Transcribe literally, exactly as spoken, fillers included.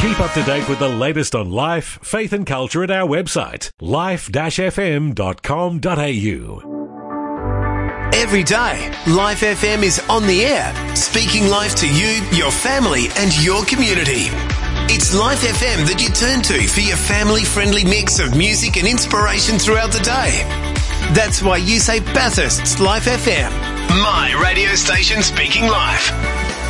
Keep up to date with the latest on life, faith and culture at our website, life dash f m dot com dot a u. Every day, Life F M is on the air, speaking life to you, your family and your community. It's Life F M that you turn to for your family-friendly mix of music and inspiration throughout the day. That's why you say Bathurst's Life F M, my radio station speaking life.